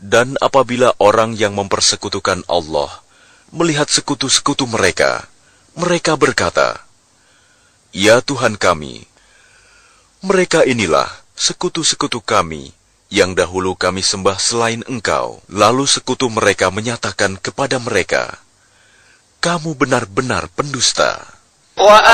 Dan apabila orang yang mempersekutukan Allah melihat sekutu-sekutu mereka, mereka berkata, "Ya Tuhan kami, mereka inilah sekutu-sekutu kami yang dahulu kami sembah selain Engkau." Lalu sekutu mereka menyatakan kepada mereka, "Kamu benar-benar pendusta."